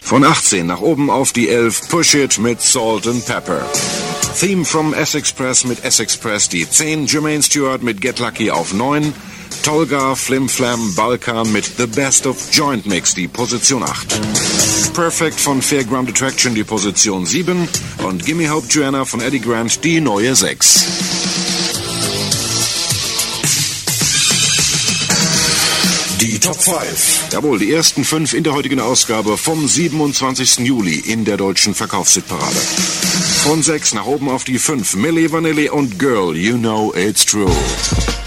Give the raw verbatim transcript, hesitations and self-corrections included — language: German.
Von achtzehn nach oben auf die elf, Push It mit Salt and Pepper. Theme from S-Express mit S-Express die zehn, Jermaine Stewart mit Get Lucky auf neun, Tolga, Flim Flam, Balkan mit The Best of Joint Mix die Position acht. Perfect von Fairground Attraction die Position sieben und Gimme Hope Joanna von Eddie Grant die neue sechs. Die Top fünf. Jawohl, die ersten fünf in der heutigen Ausgabe vom siebenundzwanzigsten Juli in der deutschen Verkaufshitparade. Von sechs nach oben auf die fünf, Milli Vanilli und Girl, You Know It's True.